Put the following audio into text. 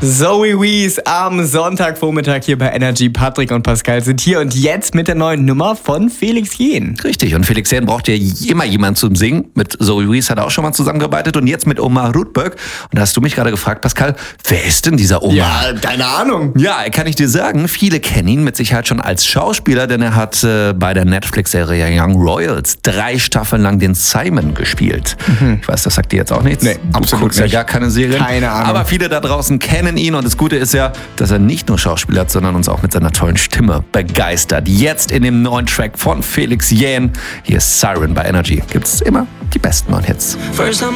Zoe Wees am Sonntagvormittag hier bei Energy. Patrick und Pascal sind hier und jetzt mit der neuen Nummer von Felix Jähn. Richtig, und Felix Jähn braucht ja immer jemanden zum Singen. Mit Zoe Wees hat er auch schon mal zusammengearbeitet und jetzt mit Omar Rudberg. Und da hast du mich gerade gefragt, Pascal, wer ist denn dieser Omar? Ja, keine Ahnung. Ja, kann ich dir sagen, viele kennen ihn mit Sicherheit schon als Schauspieler, denn er hat bei der Netflix-Serie Young Royals 3 Staffeln lang den Simon gespielt. Ich weiß, das sagt dir jetzt auch nichts. Nee, du absolut guckst ja nicht. gar keine Serien. Keine Ahnung. Aber viele da draußen kennen ihn und das Gute ist ja, dass er nicht nur Schauspieler hat, sondern uns auch mit seiner tollen Stimme begeistert. Jetzt in dem neuen Track von Felix Jähn. Hier ist Siren bei Energy. Gibt's immer die besten neuen Hits.